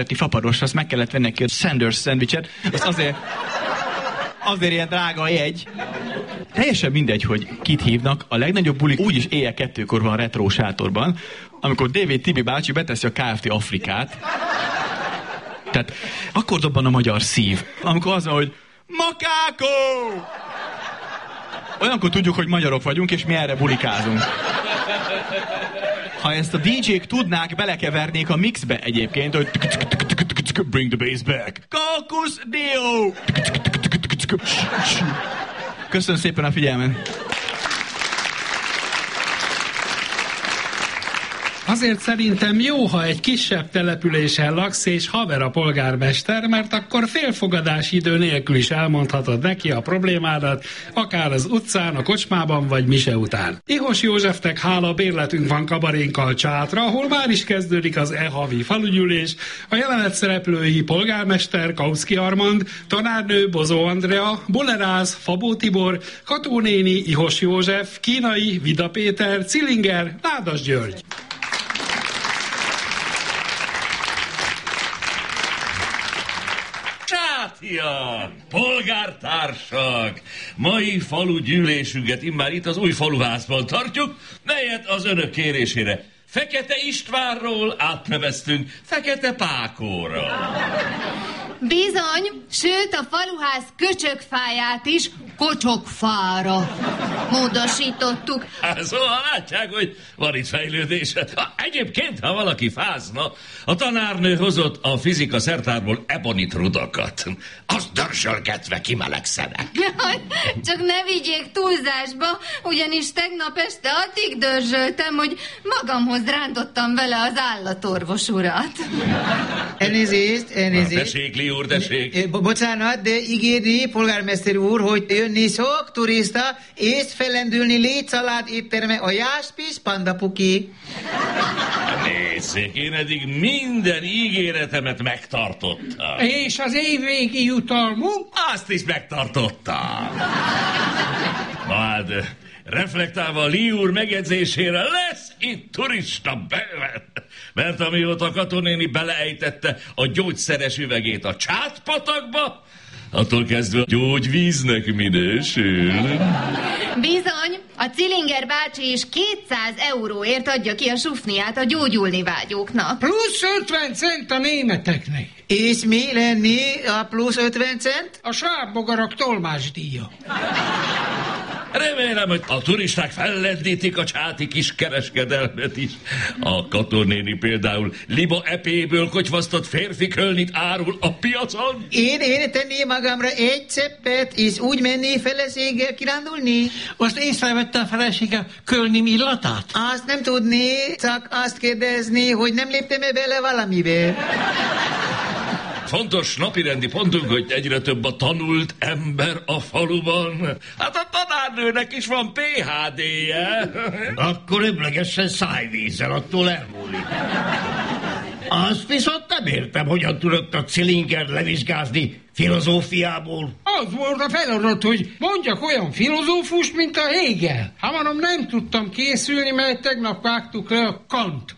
fapados, azt meg kellett venni neki a Sanders szendvicset, az azért ilyen drága a jegy. Teljesen mindegy, hogy kit hívnak, a legnagyobb bulik úgyis éjjel 2-kor van a retro sátorban, amikor David Tibi bácsi beteszi a Kft. Afrikát. Tehát akkor dobban a magyar szív, amikor az van, hogy makákó! Olyankor tudjuk, hogy magyarok vagyunk, és mi erre bulikázunk. Ha ezt a DJ-k tudnák, belekevernék a mixbe egyébként, hogy bring the bass back. Kaukus Dio! Köszönöm szépen a figyelmet! Azért szerintem jó, ha egy kisebb településen laksz, és haver a polgármester, mert akkor félfogadási idő nélkül is elmondhatod neki a problémádat, akár az utcán, a kocsmában, vagy mise után. Ihos Józsefnek hála bérletünk van kabarénkkal Csátra, ahol már is kezdődik az havi falugyűlés, a jelenet szereplői polgármester Kauszki Armand, tanárnő Bozó Andrea, Boleráz, Fabó Tibor, Kató néni, Ihos József, Kínai, Vida Péter, Cilinger, Nádas György. Sátia! Polgártársak! Mai falugyűlésünket immár itt az új faluházban tartjuk, melyet az önök kérésére Fekete Istvánról átneveztünk Fekete Pákóra. Bizony, sőt a faluház köcsögfáját is kocsogfára módosítottuk. Szóval látják, hogy van itt fejlődés. Egyébként, ha valaki fázna, a tanárnő hozott a fizika szertárból ebonit rudakat. Azt dörzsölgetve kimelegszenek. Jaj, csak ne vigyék túlzásba, ugyanis tegnap este addig dörzsöltem, hogy magamhoz rántottam vele az állatorvos urat. Elnézést. Tessék, Li úr, tessék. Bocsánat, de ígérni, polgármester úr, hogy jönni sok turista, és fellendülni létcsalád étterme a Jáspis Pandapuki. Nézzék, én eddig minden ígéretemet megtartottam. És az évvégi jutalmunk? Azt is megtartottam. Majd reflektálva Li úr megjegyzésére, lesz itt turista bőven. Mert amióta Kató néni beleejtette a gyógyszeres üvegét a Csátpatakba, attól kezdve gyógyvíznek minősül. Bizony, a Cilinger bácsi is 200 euróért adja ki a sufniát a gyógyulni vágyóknak. Plusz 50 cent a németeknek. És mi lenni a plusz 50 cent? A sárbogarak tolmásdíja. Remélem, hogy a turisták fellendítik a csáti kis kereskedelmet is. A Kató néni például liba epéből kocsvasztott férfi kölnit árul a piacon. Én tenné magamra egy cseppet, és úgy menné feleséggel kirándulni. Azt észrevette a felesége kölnim illatát? Azt nem tudni, csak azt kérdezni, hogy nem léptem-e bele valamibe. Fontos napirendi pontunk, hogy egyre több a tanult ember a faluban. Hát a tanárnőnek is van PhD-je. Akkor öblögessen szájvízzel, attól elmúlik. Azt viszont nem értem, hogyan tudott a Cilinger levizsgázni filozófiából. Az volt a feladat, hogy mondjak olyan filozófust, mint a Hegel. Hamarom nem tudtam készülni, mert tegnap vágtuk le a Kant.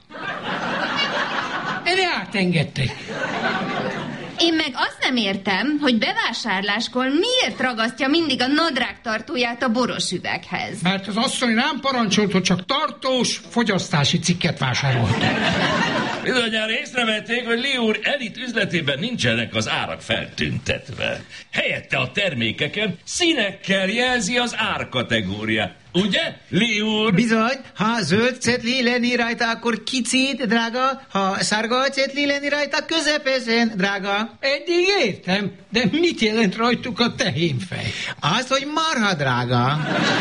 Erre átengedtek. Én meg azt nem értem, hogy bevásárláskor miért ragasztja mindig a nadrágtartóját a boros üveghez. Mert az asszony rám parancsolt, hogy csak tartós fogyasztási cikket vásárolt. Bizonyára észrevették, hogy Li úr elit üzletében nincsenek az árak feltüntetve. Helyette a termékeken színekkel jelzi az árkategóriát. Ugye, Li úr? Bizony, ha zöld cetli lenni rajta, akkor kicsit, drága, ha sárga cetli lenni rajta, közepesen, drága. Eddig értem, de mit jelent rajtuk a tehénfej? Azt, hogy marha drága.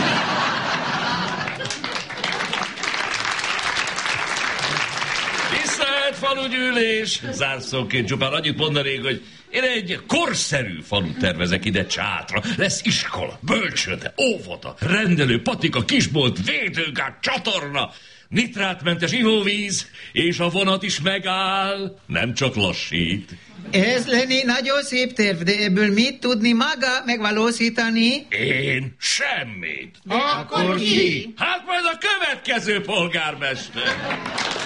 Tisztelt falugyűlés! Zárszóként csupán annyit mondanék, hogy én egy korszerű falut tervezek ide Csátra. Lesz iskola, bölcsőde, óvoda, rendelő, patika, kisbolt, védőgát, csatorna, nitrátmentes ivóvíz, és a vonat is megáll, nem csak lassít. Ez lenni nagyon szép terv, de ebből mit tudni maga megvalósítani? Én semmit. Akkor ki? Hát majd a következő polgármester.